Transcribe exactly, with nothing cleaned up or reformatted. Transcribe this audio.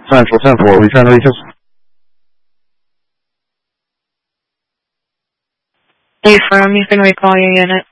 Central ten four, return Regis. Affirm, you can recall your unit.